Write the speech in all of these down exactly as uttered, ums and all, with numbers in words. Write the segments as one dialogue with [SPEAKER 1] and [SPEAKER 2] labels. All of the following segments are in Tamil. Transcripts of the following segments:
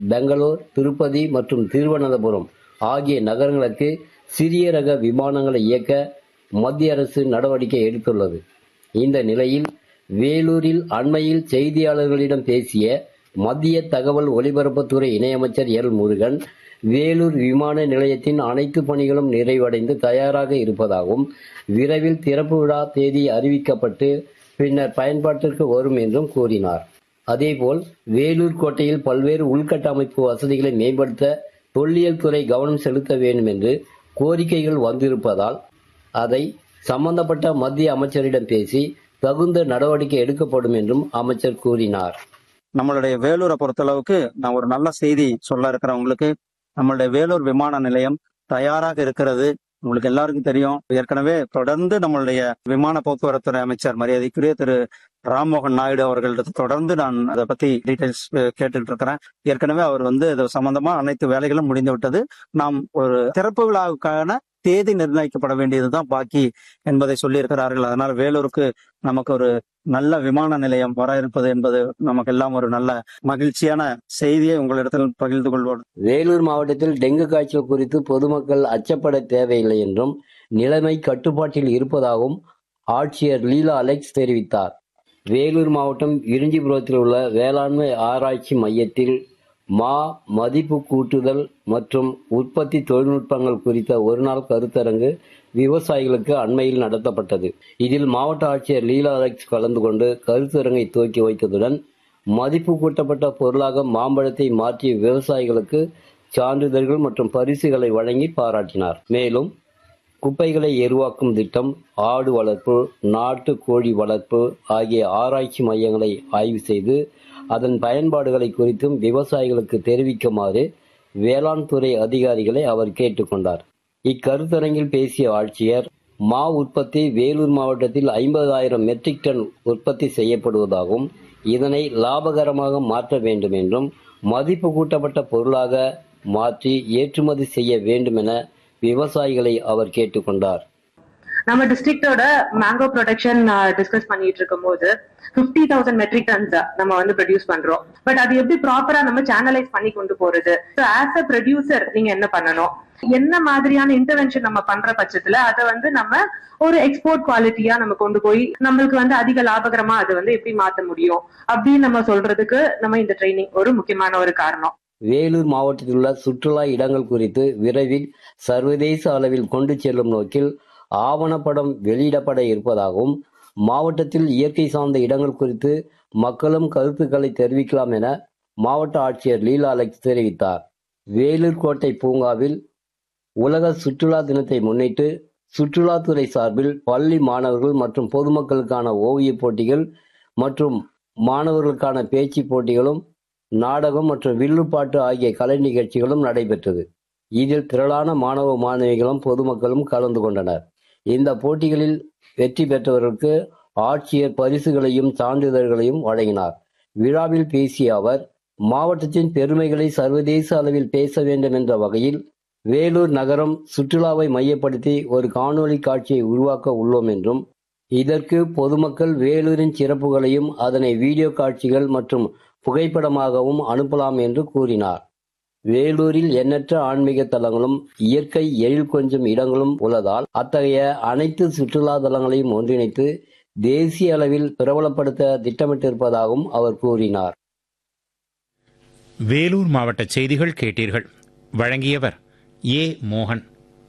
[SPEAKER 1] பெங்களூர், திருப்பதி மற்றும் திருவனந்தபுரம் ஆகிய நகரங்களுக்கு சிறிய ரக விமானங்களை இயக்க மத்திய அரசு நடவடிக்கை எடுத்துள்ளது. இந்த நிலையில் வேலூரில் அண்மையில் செய்தியாளர்களிடம் பேசிய மத்திய தகவல் ஒலிபரப்புத்துறை இணையமைச்சர் எல். முருகன், வேலூர் விமான நிலையத்தின் அனைத்து பணிகளும் நிறைவடைந்து தயாராக இருப்பதாகவும், விரைவில் திறப்பு விழா தேதி அறிவிக்கப்பட்டு பின்னர் பயன்பாட்டிற்கு வரும் என்றும் கூறினார். அதேபோல் வேலூர் கோட்டையில் பல்வேறு உள்கட்டமைப்பு வசதிகளை மேம்படுத்த தொல்லியல் துறை கவனம் செலுத்த வேண்டும் என்று கோரிக்கைகள் வந்திருப்பதால் அதை சம்பந்தப்பட்ட மத்திய அமைச்சரிடம் பேசி தகுந்த நடவடிக்கை எடுக்கப்படும் என்றும் அமைச்சர் கூறினார்.
[SPEAKER 2] நம்மளுடைய வேலூரை பொறுத்தளவுக்கு நான் ஒரு நல்ல செய்தி சொல்ல இருக்கிறவங்களுக்கு, நம்மளுடைய வேலூர் விமான நிலையம் தயாராக இருக்கிறது. உங்களுக்கு எல்லாருக்கும் தெரியும், ஏற்கனவே தொடர்ந்து நம்மளுடைய விமான போக்குவரத்து அமைச்சர் மரியாதைக்குரிய திரு ராம்மோகன் நாயுடு அவர்களிடத்து தொடர்ந்து நான் அதை பத்தி டீடைல்ஸ் கேட்டுட்டு இருக்கிறேன். ஏற்கனவே அவர் வந்து இது சம்பந்தமா அனைத்து வேலைகளும் முடிந்து விட்டது. நாம் ஒரு திறப்பு விழாவுக்கான தேதி நிர்ணயிக்கப்பட வேண்டியதுதான் பாக்கி என்பதை சொல்லி இருக்கிறார்கள். அதனால் வேலூருக்கு நமக்கு ஒரு நல்ல விமான நிலையம் வர இருப்பது என்பது நமக்கு எல்லாம் ஒரு நல்ல மகிழ்ச்சியான செய்தியை உங்களிடத்தில் பகிர்ந்து கொள்வோம்.
[SPEAKER 1] வேலூர் மாவட்டத்தில் டெங்கு காய்ச்சல் குறித்து பொதுமக்கள் அச்சப்பட தேவையில்லை என்றும் நிலைமை கட்டுப்பாட்டில் இருப்பதாகவும் ஆட்சியர் லீலா அலெக்ஸ் தெரிவித்தார். வேலூர் மாவட்டம் விரிஞ்சிபுரத்தில் உள்ள வேளாண்மை ஆராய்ச்சி மையத்தில் மா மதிப்பு கூட்டுதல் மற்றும் உற்பத்தி தொழில்நுட்பங்கள் குறித்த ஒருநாள் கருத்தரங்கு விவசாயிகளுக்கு அண்மையில் நடத்தப்பட்டது. இதில் மாவட்ட ஆட்சியர் லீலா அலெக்ஸ் கலந்து கொண்டு கருத்தரங்கை துவக்கி வைத்ததுடன் மதிப்பு கூட்டப்பட்ட பொருளாக மாம்பழத்தை மாற்றிய விவசாயிகளுக்கு சான்றிதழ்கள் மற்றும் பரிசுகளை வழங்கி பாராட்டினார். மேலும் குப்பைகளை எருவாக்கும் திட்டம், ஆடு வளர்ப்பு, நாட்டு கோழி வளர்ப்பு ஆகிய ஆராய்ச்சி மையங்களை ஆய்வு செய்து அதன் பயன்பாடுகளை குறித்தும் விவசாயிகளுக்கு தெரிவிக்குமாறு வேளாண் துறை அதிகாரிகளை அவர் கேட்டுக்கொண்டார். இக்கருத்தரங்கில் பேசிய ஆட்சியர், மா உற்பத்தி வேலூர் மாவட்டத்தில் ஐம்பதாயிரம் மெட்ரிக் டன் உற்பத்தி செய்யப்படுவதாகவும், இதனை லாபகரமாக மாற்ற வேண்டும் என்றும், மதிப்பு கூட்டப்பட்ட பொருளாக மாற்றி ஏற்றுமதி செய்ய வேண்டும் என விவசாயிகளை அவர் கேட்டுக்கொண்டார்.
[SPEAKER 3] நம்ம டிஸ்ட்ரிக்டோட மேங்கோ ப்ரொடக்ஷன் டிஸ்கஸ் பண்ணிட்டு இருக்கும் போது பிப்டி தௌசண்ட் மெட்ரிக் டன்ஸ் நம்ம வந்து ப்ரொடியூஸ் பண்றோம். பட் அது எப்படி ப்ராப்பரா நம்ம சேனலைஸ் பண்ணி கொண்டு போறது, ஆஸ் அ ப்ரொடியூசர் நீங்க என்ன பண்ணணும், என்ன மாதிரியான இன்டர்வென்ஷன் நம்ம பண்ற பட்சத்துல அதை வந்து நம்ம ஒரு எக்ஸ்போர்ட் குவாலிட்டியா நம்ம கொண்டு போய் நம்மளுக்கு வந்து அதிக லாபகரமா அதை வந்து எப்படி மாற்ற முடியும் அப்படின்னு நம்ம சொல்றதுக்கு நம்ம இந்த ட்ரைனிங் ஒரு முக்கியமான ஒரு காரணம்.
[SPEAKER 1] வேலூர் மாவட்டத்தில் உள்ள சுற்றுலா இடங்கள் குறித்து விரைவில் சர்வதேச அளவில் கொண்டு செல்லும் நோக்கில் ஆவணப்படம் வெளியிடப்பட இருப்பதாகவும், மாவட்டத்தில் இயற்கை சார்ந்த இடங்கள் குறித்து மக்களும் கருத்துக்களை தெரிவிக்கலாம் என மாவட்ட ஆட்சியர் லீலா அலெக்ஸ் தெரிவித்தார். வேலூர் கோட்டை பூங்காவில் உலக சுற்றுலா தினத்தை முன்னிட்டு சுற்றுலாத்துறை சார்பில் பள்ளி மாணவர்கள் மற்றும் பொதுமக்களுக்கான ஓவியப் போட்டிகள் மற்றும் மாணவர்களுக்கான பேச்சு போட்டிகளும், நாடகம் மற்றும் வில்லுப்பாட்டு ஆகிய கலை நிகழ்ச்சிகளும் நடைபெற்றது. இதில் திரளான மாணவ மாணவிகளும் பொதுமக்களும் கலந்து கொண்டனர். இந்த போட்டிகளில் வெற்றி பெற்றவர்களுக்கு ஆட்சியர் பரிசுகளையும் சான்றிதழ்களையும் வழங்கினார். விழாவில் பேசிய அவர், மாவட்டத்தின் பெருமைகளை சர்வதேச அளவில் பேச வேண்டும் என்ற வகையில் வேலூர் நகரம் சுற்றுலாவை மையப்படுத்தி ஒரு காணொலி காட்சியை உருவாக்க உள்ளோம் என்றும், இதற்கு பொதுமக்கள் வேலூரின் சிறப்புகளையும் அதனை வீடியோ காட்சிகள் மற்றும் புகைப்படமாகவும் அனுப்பலாம் என்று கூறினார். வேலூரில் எண்ணற்ற ஆன்மீக தலங்களும் இயற்கை எழில் கொஞ்சம் இடங்களும் உள்ளதால் அத்தகைய அனைத்து சுற்றுலா தலங்களையும் ஒன்றிணைத்து தேசிய அளவில் பிரபலப்படுத்த திட்டமிட்டிருப்பதாகவும் அவர் கூறினார்.
[SPEAKER 4] வேலூர் மாவட்ட செய்திகள் கேட்டீர்கள். வழங்கியவர் ஏ. மோகன்.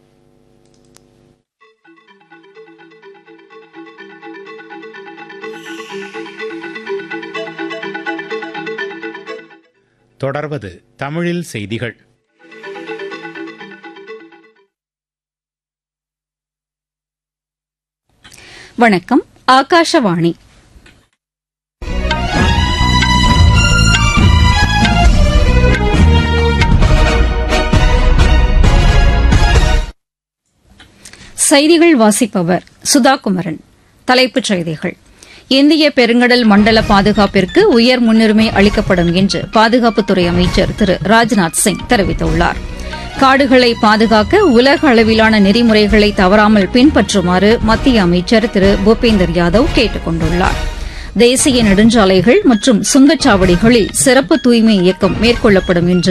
[SPEAKER 4] தொடர்வது தமிழில் செய்திகள்.
[SPEAKER 5] வணக்கம். ஆகாஷவாணி. செய்திகள் வாசிப்பவர் சுதா குமரன். தலைப்புச் செய்திகள். இந்திய பெருங்கடல் மண்டல பாதுகாப்பிற்கு உயர் முன்னுரிமை அளிக்கப்படும் என்று பாதுகாப்புத்துறை அமைச்சர் திரு ராஜ்நாத் சிங் தெரிவித்துள்ளார். காடுகளை பாதுகாக்க உலக அளவிலான நெறிமுறைகளை தவறாமல் பின்பற்றுமாறு மத்திய அமைச்சர் திரு பூபேந்தர் யாதவ் கேட்டுக் கொண்டுள்ளார். தேசிய நெடுஞ்சாலைகள் மற்றும் சுங்கச்சாவடிகளில் சிறப்பு தூய்மை இயக்கம் மேற்கொள்ளப்படும் என்று